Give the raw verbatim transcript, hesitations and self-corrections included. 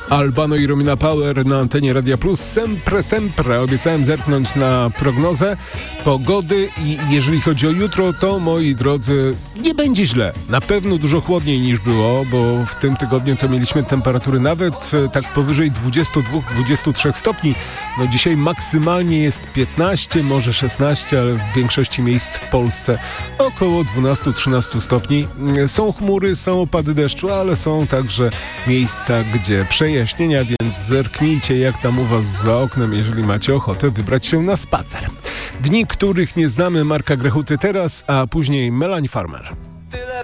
Albano i Romina Power na antenie Radia Plus. Sempre, sempre. Obiecałem zerknąć na prognozę pogody i jeżeli chodzi o jutro, to moi drodzy, nie będzie źle. Na pewno dużo chłodniej niż było, bo w tym tygodniu to mieliśmy temperatury nawet tak powyżej dwudziestu dwóch dwudziestu trzech stopni. No dzisiaj maksymalnie jest piętnaście, może szesnaście, ale w większości miejsc w Polsce około dwanaście trzynaście stopni. Są chmury, są opady deszczu, ale są także miejsca, gdzie przejaśnienia, więc zerknijcie, jak tam u was za oknem, jeżeli macie ochotę wybrać się na spacer. Dni, których nie znamy, Marka Grechuty teraz, a później Melanie Farmer.